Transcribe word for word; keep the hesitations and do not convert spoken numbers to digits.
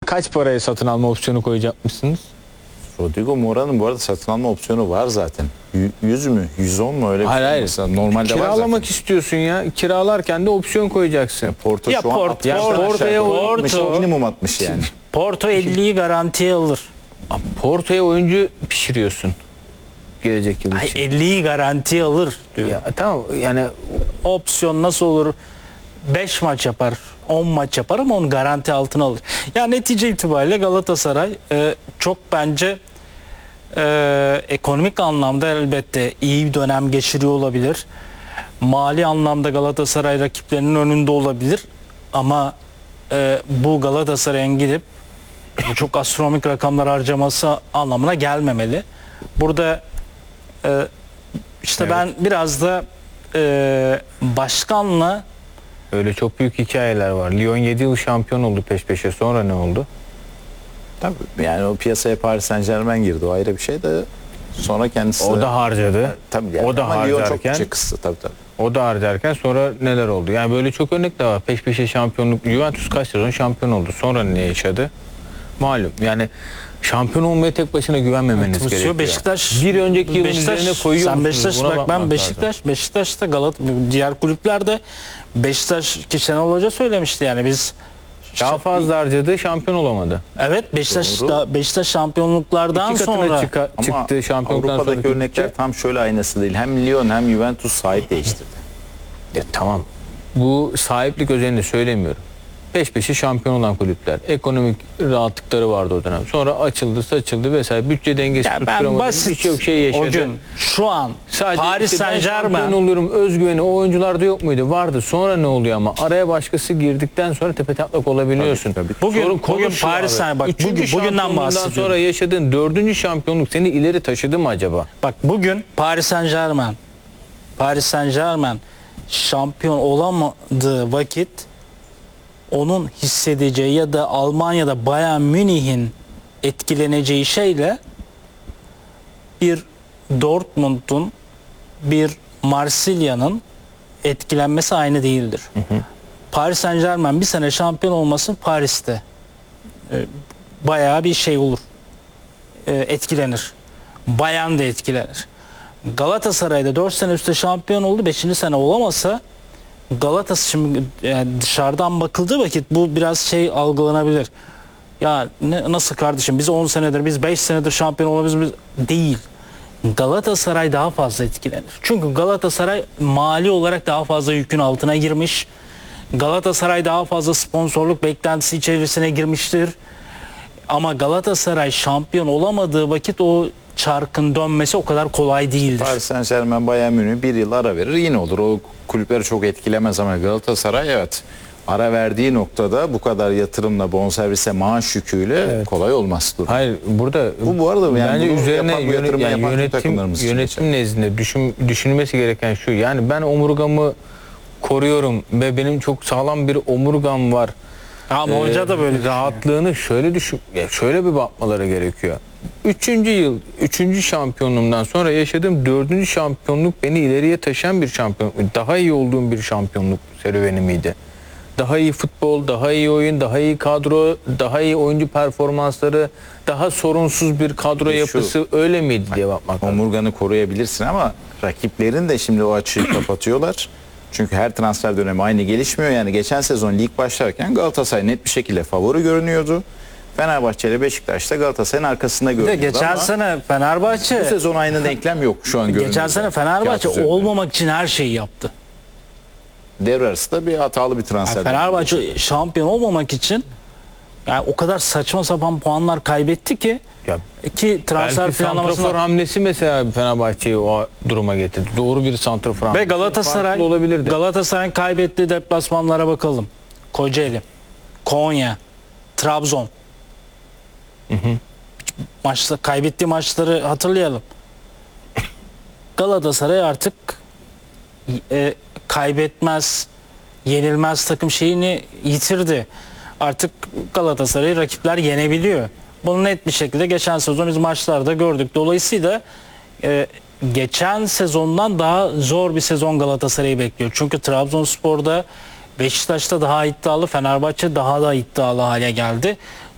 kaç paraya satın alma opsiyonu koyacakmışsınız? Rodrigo Mora'nın bu arada satın alma opsiyonu var zaten. yüz mü? yüz on mu öyle bir Hayır, şey hayır. mesela. Normalde Kiralamak var zaten. istiyorsun ya. Kiralarken de opsiyon koyacaksın. Porto Ya şu an Porto- altmıştan Porto- aşağı Porto'ya yukarı Porto- altmış, minimum altmış yani. Porto elliyi garantiye alır. Porto'ya oyuncu pişiriyorsun. Gelecek yıl Ay, için. elliyi garantiye alır diyor. Ya, tamam yani Opsiyon nasıl olur? beş maç yapar, on maç yapar ama onu garanti altına alır. Ya netice itibariyle Galatasaray e, çok bence e, ekonomik anlamda elbette iyi bir dönem geçiriyor olabilir. Mali anlamda Galatasaray rakiplerinin önünde olabilir. Ama e, bu Galatasaray'ın gidip bu çok astronomik rakamlar harcaması anlamına gelmemeli. Burada e, işte Evet. ben biraz da e, başkanla öyle çok büyük hikayeler var. Lyon yedi yıl şampiyon oldu peş peşe. Sonra ne oldu? Tabii yani o piyasaya Paris Saint-Germain girdi. O ayrı bir şey de sonra kendisi O da harcadı. tabii yani. O da Ama Lyon çok harcarken bütçe kıstı tabii tabii. o da harcarken sonra neler oldu? Yani böyle çok örnek de var. Peş peşe şampiyonluk. Juventus kaç sezon şampiyon oldu. Sonra ne yaşadı? Malum. Yani şampiyon olmaya tek başına güvenmemeniz Atılıyor. gerekiyor. Beşiktaş bir önceki yılın Beşiktaş, üzerine koyuyor sen musunuz? Beşiktaş Buna bak bakmak ben Beşiktaş lazım. Beşiktaş'ta Galat diğer kulüplerde Beşiktaş ki Şenol Hoca söylemişti yani biz Daha fazla harcadı, şampiyon olamadı. evet Beşiktaş Doğru. da Beşiktaş şampiyonluklardan İki katına sonra çıka- Ama çıktı şampiyonluktan Avrupa'daki sonra. örnekler tam şöyle aynası değil. Hem Lyon hem Juventus sahip değiştirdi. Ya, tamam. Bu sahiplik özelinde söylemiyorum. Peş peşe şampiyon olan kulüpler. Ekonomik rahatlıkları vardı o dönem. Sonra açıldı, saçıldı vesaire. Bütçe dengesi ya ben tutturamadı. basit Birçok şey yaşadı. o gün şu an Sadece Paris işte ben Saint şampiyon Germain oluyorum özgüveni o oyuncularda yok muydu? Vardı. Sonra ne oluyor ama? Araya başkası girdikten sonra tepetaklak olabiliyorsun. Tabii, tabii. Bugün- Sorun konu bugün şu Paris abi. Saint- bak Üçüncü bugün- bugünden şampiyonluğundan bahsediyorum. sonra yaşadığın dördüncü şampiyonluk seni ileri taşıdı mı acaba? bak bugün Paris Saint Germain Paris Saint Germain şampiyon olamadığı vakit onun hissedeceği ya da Almanya'da Bayern Münih'in etkileneceği şeyle bir Dortmund'un bir Marsilya'nın etkilenmesi aynı değildir. Hı hı. Paris Saint Germain bir sene şampiyon olmasın Paris'te e, bayağı bir şey olur. E, etkilenir. Bayern de etkilenir. Galatasaray'da dört sene üstte şampiyon oldu. beşinci sene olamasa Galatasaray şimdi yani dışarıdan bakıldığı vakit bu biraz şey algılanabilir. Ya ne, nasıl kardeşim biz on senedir biz beş senedir şampiyon olabiliriz değil. Galatasaray daha fazla etkilenir. Çünkü Galatasaray mali olarak daha fazla yükün altına girmiş. Galatasaray daha fazla sponsorluk beklentisi içerisine girmiştir. Ama Galatasaray şampiyon olamadığı vakit o çarkın dönmesi o kadar kolay değildir. Paris Saint Germain Bayern Münih bir yıl ara verir yine olur. O kulüpleri çok etkilemez ama Galatasaray evet ara verdiği noktada bu kadar yatırımla bonservise maaş yüküyle Evet. kolay olmaz durum. Hayır burada Bu bu arada yani bence bunu üzerine yapan, bu yöne- yatırımı yani yapan tüm yönetim takımlarımız için yönetim nezdinde düşün, düşünülmesi gereken şu. Yani ben omurgamı koruyorum ve benim çok sağlam bir omurgam var. Ama Ee, hoca da böyle rahatlığını şöyle düşün, ya şöyle bir bakmaları gerekiyor. Üçüncü yıl, üçüncü şampiyonluğumdan sonra yaşadığım dördüncü şampiyonluk beni ileriye taşıyan bir şampiyonluk. Daha iyi olduğum bir şampiyonluk serüveni miydi? Daha iyi futbol, daha iyi oyun, daha iyi kadro, daha iyi oyuncu performansları, daha sorunsuz bir kadro Şu- yapısı öyle miydi diye bakmak lazım. Omurganı koruyabilirsin ama rakiplerin de şimdi o açığı kapatıyorlar. Çünkü her transfer dönemi aynı gelişmiyor. Yani geçen sezon lig başlarken Galatasaray net bir şekilde favori görünüyordu. Fenerbahçe ile Beşiktaş da Galatasaray'ın arkasında Bir de görünüyordu geçen ama sene Fenerbahçe bu sezon aynı denklem yok şu an görünüyor. geçen sene Fenerbahçe Kağıt üzerinde. olmamak için her şeyi yaptı. Devre arası da bir hatalı bir transfer. Yani Fenerbahçe şampiyon olmamak için yani o kadar saçma sapan puanlar kaybetti ki Ya, ki transfer belki santrafor planlamasında hamlesi mesela Fenerbahçe'yi o duruma getirdi. Doğru bir santrafor hamlesi. ve Galatasaray Farklı olabilirdi. Galatasaray'ın kaybettiği deplasmanlara bakalım. Kocaeli, Konya, Trabzon. Hı hı. Maçta kaybettiği maçları hatırlayalım. Galatasaray artık e, kaybetmez, yenilmez takım şeyini yitirdi. Artık Galatasaray'ı rakipler yenebiliyor. Bunu net bir şekilde geçen sezon biz maçlarda gördük. Dolayısıyla e, geçen sezondan daha zor bir sezon Galatasaray'ı bekliyor. Çünkü Trabzonspor'da, Beşiktaş'ta daha iddialı, Fenerbahçe daha da iddialı hale geldi.